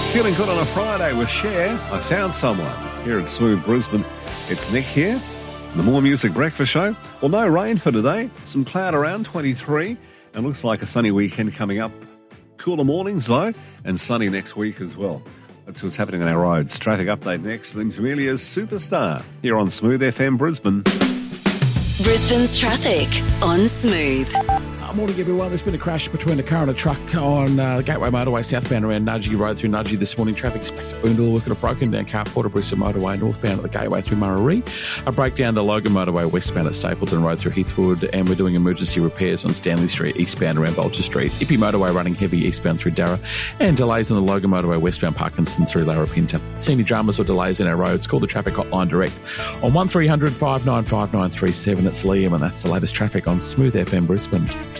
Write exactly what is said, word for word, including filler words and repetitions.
Feeling good on a Friday with Cher. I found someone here at Smooth Brisbane. It's Nick here, the More Music Breakfast Show. Well, no rain for today. Some cloud around, twenty-three, and looks like a sunny weekend coming up. Cooler mornings, though, and sunny next week as well. That's what's happening on our roads. Traffic update next. Then Amelia's Superstar here on Smooth F M Brisbane. Brisbane's traffic on Smooth. Morning, everyone. There's been a crash between a car and a truck on uh, the Gateway Motorway southbound around Nudgee Road through Nudgee this morning. Traffic expected to Boondall. Look at a broken down car, Port Brisa Motorway northbound at the Gateway through Murray. A breakdown the Logan Motorway westbound at Stapleton Road through Heathwood. And we're doing emergency repairs on Stanley Street eastbound around Bolger Street. Ippy Motorway running heavy eastbound through Darra. And delays on the Logan Motorway westbound Parkinson through Larapinta. See any dramas or delays in our roads, call the traffic hotline direct on one three hundred, five nine five, nine three seven. It's Liam, and that's the latest traffic on Smooth F M Brisbane.